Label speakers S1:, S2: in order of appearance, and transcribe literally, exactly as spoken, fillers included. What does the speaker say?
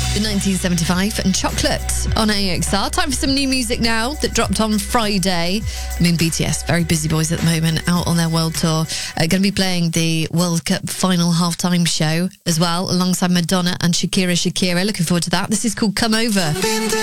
S1: The nineteen seventy-five and Chocolate on A X R. Time for some new music now that dropped on Friday. I mean, B T S, very busy boys at the moment, out on their world tour. Uh, going to be playing the World Cup final halftime show as well, alongside Madonna and Shakira Shakira. Looking forward to that. This is called Come Over.